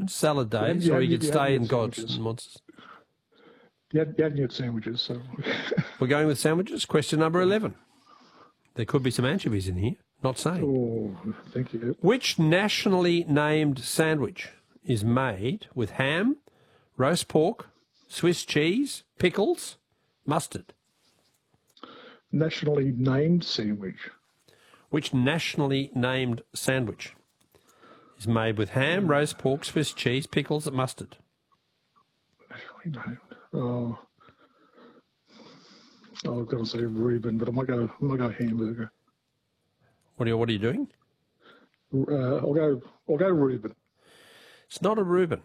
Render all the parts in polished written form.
It's salad days, or you could stay in Gods and Monsters. You hadn't had sandwiches, so... We're going with sandwiches. Question number 11. There could be some anchovies in here. Not saying. Oh, thank you. Which nationally named sandwich is made with ham, roast pork, Swiss cheese, pickles, mustard? Nationally named sandwich. Which nationally named sandwich is made with ham, roast pork, Swiss cheese, pickles, and mustard? Nationally named. Oh, I've got to say Reuben, but I might go hamburger. What are you doing? I'll go Reuben. It's not a Reuben.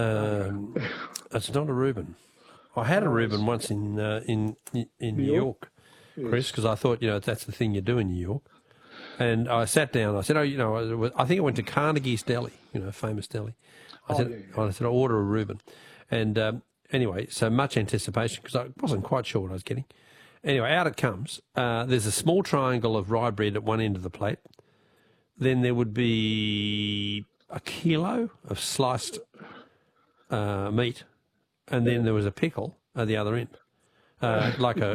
It's not a Reuben. I had a Reuben once in New York, Chris, because I thought, that's the thing you do in New York. And I sat down. I said, I think I went to Carnegie's Deli, famous deli. I said, I order a Reuben. And anyway, so much anticipation because I wasn't quite sure what I was getting. Anyway, out it comes. There's a small triangle of rye bread at one end of the plate. Then there would be a kilo of sliced meat, and then there was a pickle at the other end, like a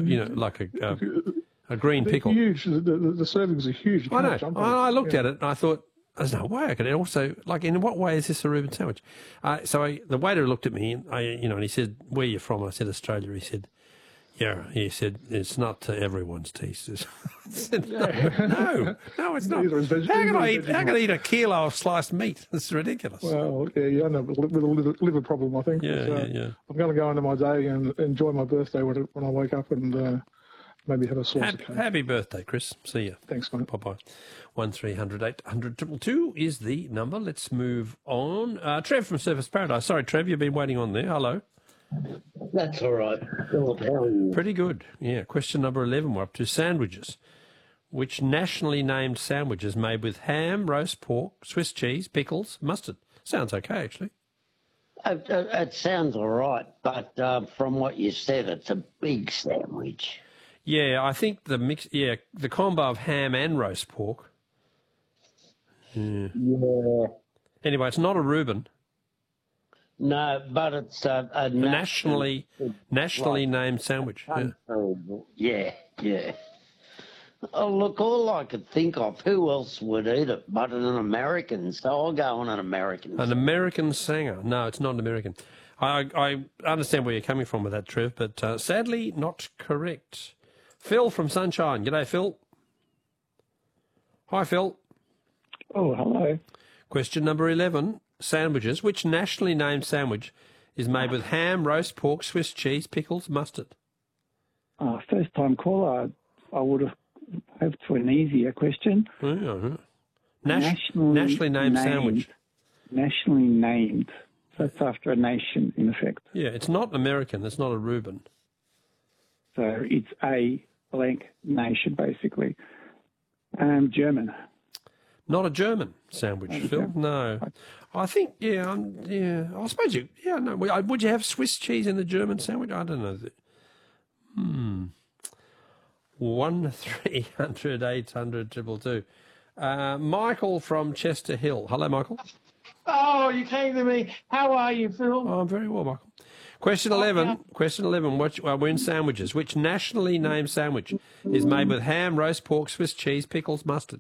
green pickle. Huge. The servings are huge. I know. I looked at it and I thought, there's no way I could. Also, in what way is this a Reuben sandwich? The waiter looked at me and and he said, "Where are you from?" I said, "Australia." He said, "Yeah." He said, "It's not to everyone's taste." I said, no, it's not. How can I eat a kilo of sliced meat? It's ridiculous. Well, I know, with a liver problem, I think. Yeah. I'm going to go into my day and enjoy my birthday when I wake up and maybe have a slice of cake. Happy birthday, Chris. See you. Thanks, mate. Bye-bye. 1300 800 222 is the number. Let's move on. Trev from Surfers Paradise. Sorry, Trev, you've been waiting on there. Hello. That's all right. Philip, how are you? Pretty good. Yeah. Question number 11. We're up to sandwiches. Which nationally named sandwich is made with ham, roast pork, Swiss cheese, pickles, mustard? Sounds okay, actually. It sounds all right, but from what you said, it's a big sandwich. Yeah, I think the combo of ham and roast pork. Yeah. Anyway, it's not a Reuben. No, but it's a nationally named sandwich. Yeah. Oh, look, all I could think of, who else would eat it but an American? So I'll go on an American. An American singer. No, it's not an American. I understand where you're coming from with that, Trev, but sadly not correct. Phil from Sunshine. G'day, Phil. Hi, Phil. Oh, hello. Question number 11. Sandwiches. Which nationally named sandwich is made with ham, roast pork, Swiss cheese, pickles, mustard? First time caller. I would have hoped for an easier question. Nationally named sandwich. Nationally named. So it's after a nation, in effect. Yeah, it's not American. It's not a Reuben. So it's a blank nation, basically. German. Not a German sandwich, Phil. No. I think, I suppose no. Would you have Swiss cheese in the German sandwich? I don't know. 1300 800 222. Michael from Chester Hill. Hello, Michael. Oh, you came to me. How are you, Phil? Oh, I'm very well, Michael. Question 11. Question 11. We're in sandwiches. Which nationally named sandwich is made with ham, roast pork, Swiss cheese, pickles, mustard?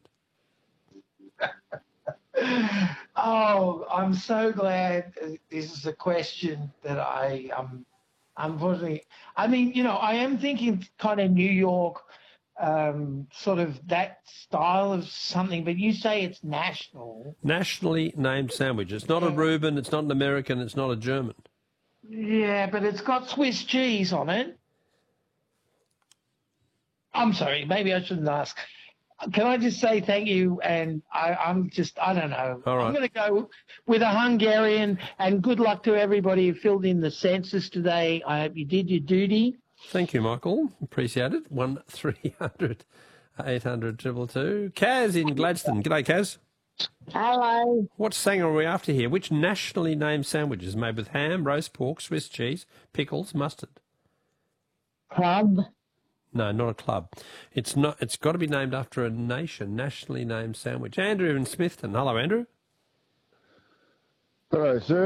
Oh, I'm so glad this is a question that unfortunately, I am thinking kind of New York, sort of that style of something, but you say it's national. Nationally named sandwich. It's not a Reuben, it's not an American, it's not a German. Yeah, but it's got Swiss cheese on it. I'm sorry, maybe I shouldn't ask. Can I just say thank you? And I don't know. All right. I'm going to go with a Hungarian, and good luck to everybody who filled in the census today. I hope you did your duty. Thank you, Michael. Appreciate it. 1300 800 222. Kaz in Gladstone. G'day, Kaz. Hello. What sang are we after here? Which nationally named sandwich is made with ham, roast pork, Swiss cheese, pickles, mustard? Club. No, not a club. It's not. It's got to be named after a nation. Nationally named sandwich. Andrew in Smithton. Hello, Andrew. Hello, sir.